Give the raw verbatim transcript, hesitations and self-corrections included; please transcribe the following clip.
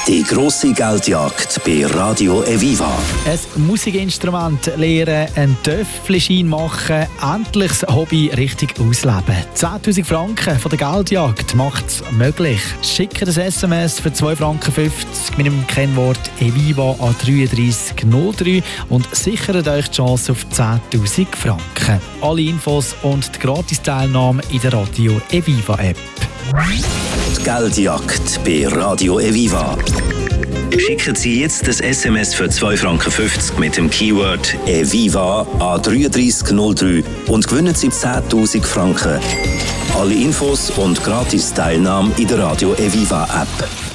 Die grosse Geldjagd bei Radio Eviva. Ein Musikinstrument lernen, einen Töpfchenschein machen, endlich das Hobby richtig ausleben. zehntausend Franken von der Geldjagd macht es möglich. Schickt ein S M S für zwei Franken fünfzig mit dem Kennwort Eviva an drei drei null drei und sichert euch die Chance auf zehntausend Franken. Alle Infos und die Gratisteilnahme in der Radio Eviva App. Die Geldjagd bei Radio Eviva. Schicken Sie jetzt das S M S für zwei Franken fünfzig mit dem Keyword Eviva an drei drei null drei und gewinnen Sie zehntausend Franken. Alle Infos und Gratis-Teilnahme in der Radio Eviva App.